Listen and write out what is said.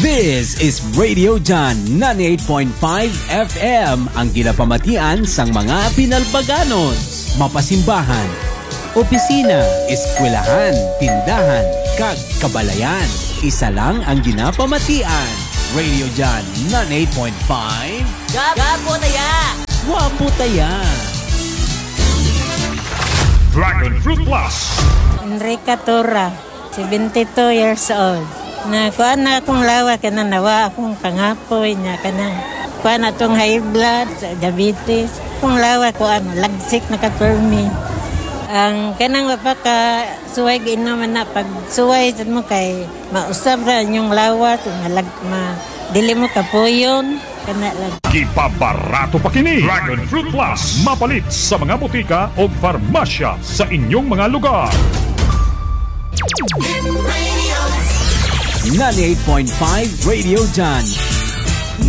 This is Radio John 98.5 FM, ang ginapamatian sang mga pinalbaganon, mapasimbahan, opisina, eskwelahan, tindahan, kag kabalayan. Isa lang ang ginapamatian. Radio John 98.5. Gapo taya! Wapo taya! Dragon Fruit Plus. Enrica Tura, 72 years old. Nakuha na akong lawa, kana nawa akong pangapoy niya, kana kuha na itong high blood, diabetes. Kung lawa ko, lagsik na ka-permi. Ang kanang mapaka suway ginaman na pag suway sa mo kay mausap ra yung lawa, dili mo kapuyon, kana lang. Gipabarato pa kini Dragon Fruit Plus, mapalit sa mga butika o farmasya sa inyong mga lugar. 98.5 Radio John